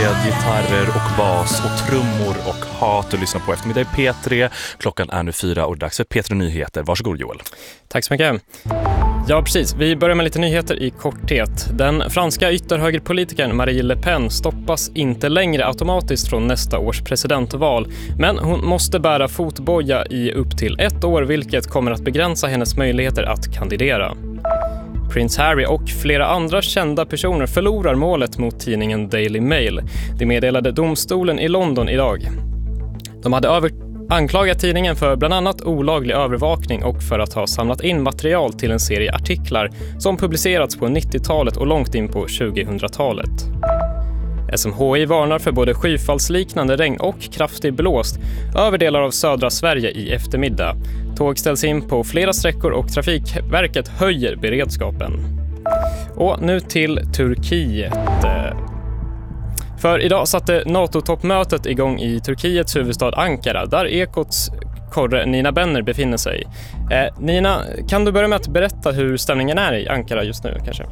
med gitarrer och bas och trummor och hat att lyssna på eftermiddag i P3. Klockan är nu 4 och dags för P3 Nyheter. Varsågod Joel. Tack så mycket. Ja, precis. Vi börjar med lite nyheter i korthet. Den franska ytterhögerpolitikern Marine Le Pen stoppas inte längre automatiskt från nästa års presidentval. Men hon måste bära fotboja i upp till 1 år, vilket kommer att begränsa hennes möjligheter att kandidera. Prins Harry och flera andra kända personer förlorar målet mot tidningen Daily Mail. Det meddelade domstolen i London idag. De hade anklagat tidningen för bland annat olaglig övervakning och för att ha samlat in material till en serie artiklar som publicerats på 90-talet och långt in på 2000-talet. SMHI varnar för både skyfallsliknande regn och kraftig blåst över delar av södra Sverige i eftermiddag. Tåg ställs in på flera sträckor och Trafikverket höjer beredskapen. Och nu till Turkiet. För idag satte NATO-toppmötet igång i Turkiets huvudstad Ankara, där Ekots korre Nina Benner befinner sig. Nina, kan du börja med att berätta hur stämningen är i Ankara just nu kanske?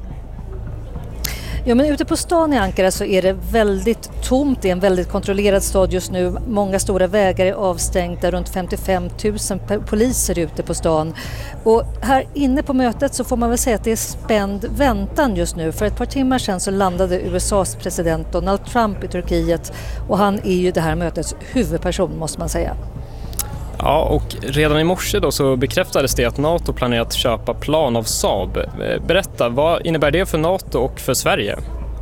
Ja, men ute på stan i Ankara så är det väldigt tomt. Det är en väldigt kontrollerad stad just nu. Många stora vägar är avstängda. Runt 55 000 poliser ute på stan. Och här inne på mötet så får man väl säga att det är spänd väntan just nu. För ett par timmar sedan så landade USAs president Donald Trump i Turkiet. Och han är ju det här mötets huvudperson, måste man säga. Ja, och redan i morse då så bekräftades det att NATO planerar att köpa plan av Saab. Berätta, vad innebär det för NATO och för Sverige?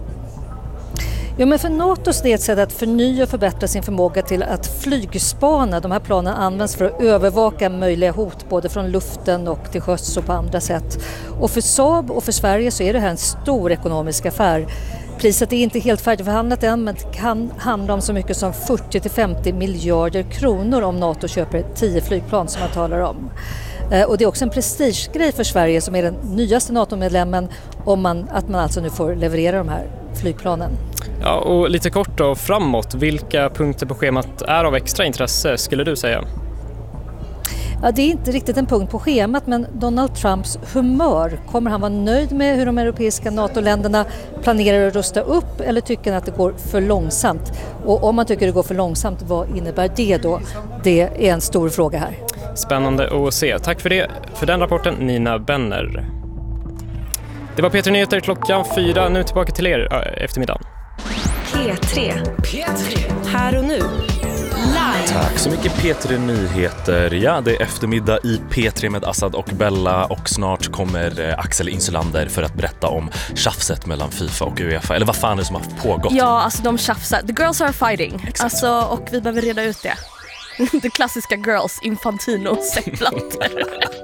Ja, men för NATOs det är ett sätt att förnya och förbättra sin förmåga till att flygspana. De här planen används för att övervaka möjliga hot både från luften och till sjöss och på andra sätt. Och för Saab och för Sverige så är det här en stor ekonomisk affär. Priset är inte helt färdigförhandlat än, men det kan handla om så mycket som 40-50 miljarder kronor om NATO köper 10 flygplan som man talar om. Och det är också en prestigegrej för Sverige som är den nyaste NATO-medlemmen att man alltså nu får leverera de här flygplanen. Ja, och lite kort då framåt, vilka punkter på schemat är av extra intresse skulle du säga? Ja, det är inte riktigt en punkt på schemat, men Donald Trumps humör. Kommer han vara nöjd med hur de europeiska NATO-länderna planerar att rusta upp eller tycker han att det går för långsamt? Och om man tycker det går för långsamt, vad innebär det då? Det är en stor fråga här. Spännande att se. Tack för den rapporten, Nina Benner. Det var P3 Nyheter klockan 4. Nu tillbaka till er eftermiddagen. P3. Här och nu. Tack så mycket P3 Nyheter. Ja, det är eftermiddag i P3 med Assad och Bella och snart kommer Axel Insulander för att berätta om tjafset mellan FIFA och UEFA. Eller vad fan är det som har pågått? Ja, alltså de tjafsar. The girls are fighting. Alltså, och vi behöver reda ut det. Det klassiska girls, Infantino, säckplanter.